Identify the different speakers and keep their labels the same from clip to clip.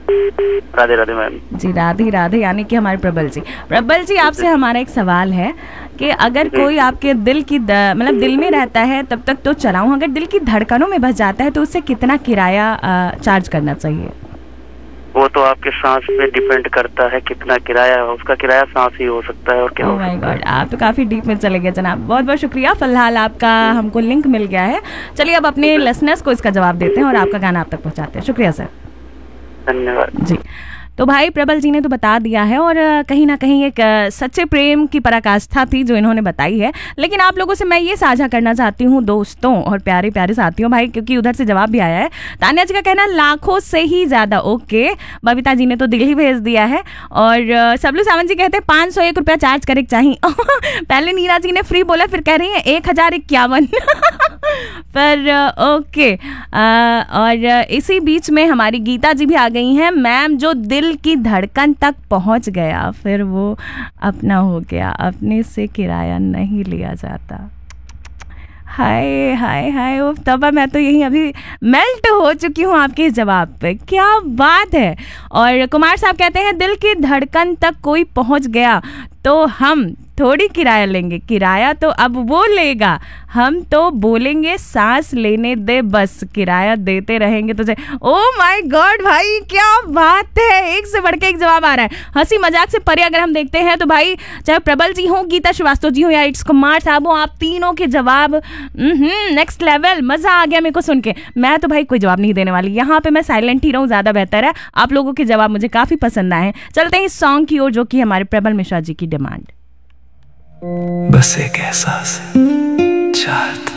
Speaker 1: Radhe Radhe ma'am.
Speaker 2: जी राधे राधे, यानी कि हमारे प्रबल जी आपसे हमारा एक सवाल है कि अगर कोई आपके दिल की मतलब दिल में रहता है तब तक तो चलाऊं, अगर दिल की धड़कनों में बस जाता है तो उससे कितना किराया चार्ज करना चाहिए?
Speaker 1: वो तो आपके सांस पे डिपेंड करता है कितना किराया है, उसका किराया सांस ही हो सकता है और क्या हो
Speaker 2: माय
Speaker 1: सकता है।
Speaker 2: गॉड, आप तो काफी डीप में चले गए जनाब। बहुत बहुत शुक्रिया, फिलहाल आपका हमको लिंक मिल गया है। चलिए अब अपने लिसनर्स को इसका जवाब देते हैं और आपका गाना आप तक पहुंचाते हैं। शुक्रिया सर।
Speaker 1: धन्यवाद
Speaker 2: जी, तो भाई प्रबल जी ने तो बता दिया है और कहीं ना कहीं एक सच्चे प्रेम की पराकाष्ठा थी जो इन्होंने बताई है। लेकिन आप लोगों से मैं ये साझा करना चाहती हूँ दोस्तों और प्यारे प्यारे साथियों भाई, क्योंकि उधर से जवाब भी आया है। तान्या जी का कहना लाखों से ही ज्यादा। ओके, बबीता जी ने तो दिल ही भेज दिया है। और सबलू सावंत जी कहते हैं 501 रुपया चार्ज करे चाहिए। पहले नीरा जी ने फ्री बोला, फिर कह रही है 1051। पर ओके, और इसी बीच में हमारी गीता जी भी आ गई हैं। मैम जो दिल की धड़कन तक पहुंच गया फिर वो अपना हो गया, अपने से किराया नहीं लिया जाता। हाय हाय हाय, ओ तबा मैं तो यही अभी मेल्ट हो चुकी हूँ आपके इस जवाब पे, क्या बात है। और कुमार साहब कहते हैं दिल की धड़कन तक कोई पहुंच गया तो हम थोड़ी किराया लेंगे, किराया तो अब वो लेगा, हम तो बोलेंगे सांस लेने दे बस, किराया देते रहेंगे तुझे। ओ माय गॉड भाई, क्या बात है, एक से बढ़ के एक जवाब आ रहा है। हंसी मजाक से परे अगर हम देखते हैं तो भाई चाहे प्रबल जी हो, गीता श्रीवास्तव जी हो या इट्स कुमार साहब हो, आप तीनों के जवाब नेक्स्ट लेवल, मजा आ गया मेरे को सुन के। मैं तो भाई कोई जवाब नहीं देने वाली, यहाँ पे मैं साइलेंट ही रहूँ, ज्यादा बेहतर है। आप लोगों के जवाब मुझे काफी पसंद आए हैं। चलते हैं इस सॉन्ग की ओर जो कि हमारे प्रबल मिश्रा जी की डिमांड।
Speaker 3: बस एक एहसास चाहता।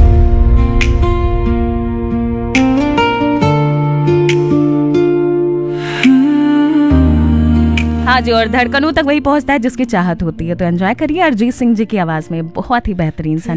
Speaker 2: हाँ जी, और धड़कनों तक वही पहुंचता है जिसकी चाहत होती है। तो एंजॉय करिए अरिजीत सिंह जी की आवाज में, बहुत ही बेहतरीन सा